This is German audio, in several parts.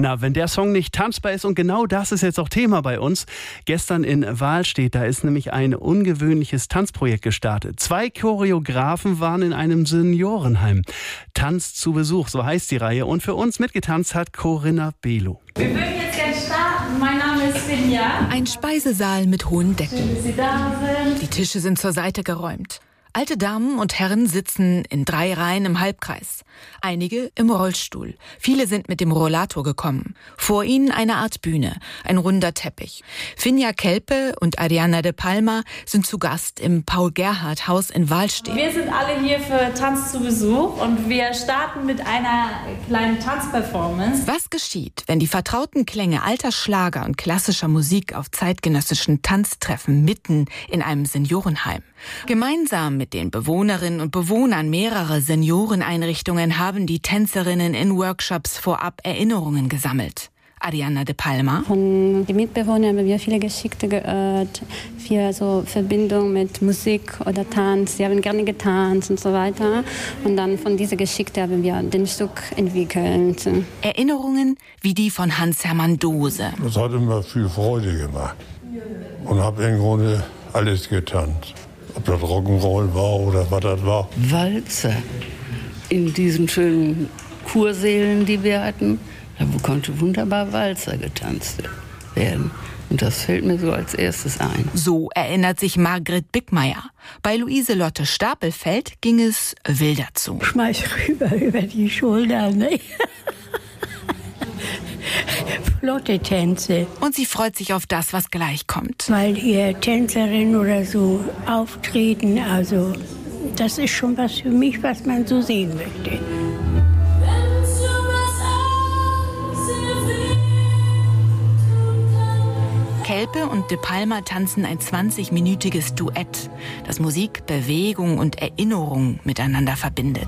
Na, wenn der Song nicht tanzbar ist, und genau das ist jetzt auch Thema bei uns. Gestern in Wahlstedt, da ist nämlich ein ungewöhnliches Tanzprojekt gestartet. 2 Choreografen waren in einem Seniorenheim. Tanz zu Besuch, so heißt die Reihe. Und für uns mitgetanzt hat Corinna Belo. Wir würden jetzt gerne starten. Mein Name ist Finja. Ein Speisesaal mit hohen Decken. Schön, dass Sie da sind. Die Tische sind zur Seite geräumt. Alte Damen und Herren sitzen in 3 Reihen im Halbkreis. Einige im Rollstuhl. Viele sind mit dem Rollator gekommen. Vor ihnen eine Art Bühne, ein runder Teppich. Finja Kelpe und Ariana de Palma sind zu Gast im Paul-Gerhardt-Haus in Wahlstedt. Wir sind alle hier für Tanz zu Besuch und wir starten mit einer kleinen Tanzperformance. Was geschieht, wenn die vertrauten Klänge alter Schlager und klassischer Musik auf zeitgenössischen Tanztreffen mitten in einem Seniorenheim? Gemeinsam mit den Bewohnerinnen und Bewohnern mehrerer Senioreneinrichtungen haben die Tänzerinnen in Workshops vorab Erinnerungen gesammelt. Ariana de Palma. Von den Mitbewohnern haben wir viele Geschichten gehört, viel so Verbindung mit Musik oder Tanz. Sie haben gerne getanzt und so weiter. Und dann von dieser Geschichte haben wir den Stück entwickelt. Erinnerungen wie die von Hans-Hermann Dose. Das hat immer viel Freude gemacht. Und habe im Grunde alles getanzt. Ob das Rock'n'Roll war oder was das war. Walzer in diesen schönen Kursälen, die wir hatten. Da konnte wunderbar Walzer getanzt werden. Und das fällt mir so als erstes ein. So erinnert sich Margret Bickmeier. Bei Luise Lotte Stapelfeld ging es wilder zu. Schmeiß rüber über die Schulter, ne? Flotte Tänze. Und sie freut sich auf das, was gleich kommt. Weil hier Tänzerinnen oder so auftreten, also das ist schon was für mich, was man so sehen möchte. Kelpe und de Palma tanzen ein 20-minütiges Duett, das Musik, Bewegung und Erinnerung miteinander verbindet.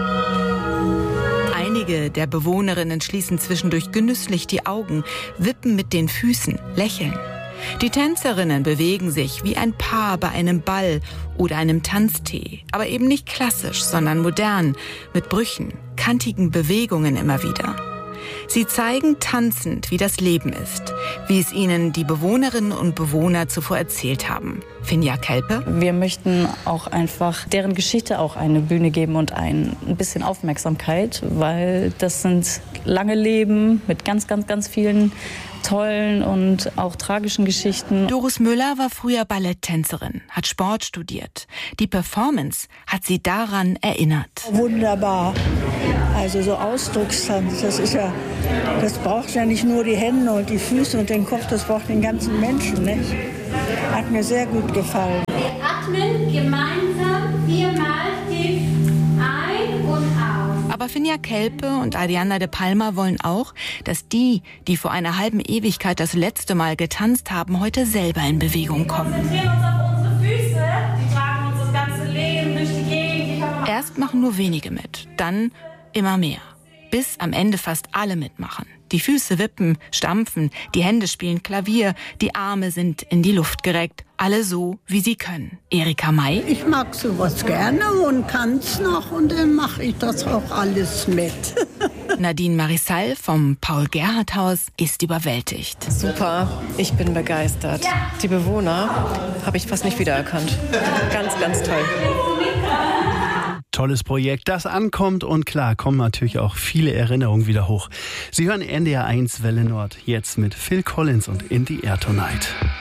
Einige der Bewohnerinnen schließen zwischendurch genüsslich die Augen, wippen mit den Füßen, lächeln. Die Tänzerinnen bewegen sich wie ein Paar bei einem Ball oder einem Tanztee, aber eben nicht klassisch, sondern modern, mit Brüchen, kantigen Bewegungen immer wieder. Sie zeigen tanzend, wie das Leben ist, wie es ihnen die Bewohnerinnen und Bewohner zuvor erzählt haben. Finja Kelpe. Wir möchten auch einfach deren Geschichte auch eine Bühne geben und ein bisschen Aufmerksamkeit, weil das sind lange Leben mit ganz, ganz, ganz vielen tollen und auch tragischen Geschichten. Doris Müller war früher Balletttänzerin, hat Sport studiert. Die Performance hat sie daran erinnert. Wunderbar. Also so Ausdruckstanz, das braucht ja nicht nur die Hände und die Füße und den Kopf, das braucht den ganzen Menschen, nicht? Hat mir sehr gut gefallen. Wir atmen gemeinsam 4-mal tief ein und aus. Aber Finja Kelpe und Ariana de Palma wollen auch, dass die vor einer halben Ewigkeit das letzte Mal getanzt haben, heute selber in Bewegung kommen. Wir konzentrieren uns auf unsere Füße. Die tragen uns das ganze Leben durch die Gegend. Erst machen nur wenige mit, dann immer mehr. Bis am Ende fast alle mitmachen. Die Füße wippen, stampfen, die Hände spielen Klavier, die Arme sind in die Luft gereckt. Alle so, wie sie können. Erika May. Ich mag sowas gerne und kann's noch und dann mache ich das auch alles mit. Nadine Marissal vom Paul-Gerhardt-Haus ist überwältigt. Super, ich bin begeistert. Die Bewohner habe ich fast nicht wiedererkannt. Ganz, ganz toll. Tolles Projekt, das ankommt und klar, kommen natürlich auch viele Erinnerungen wieder hoch. Sie hören NDR 1 Welle Nord, jetzt mit Phil Collins und In the Air Tonight.